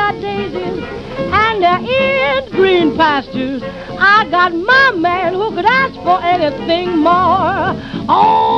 got daisies and there is green pastures. I got my man who could ask for anything more. Oh,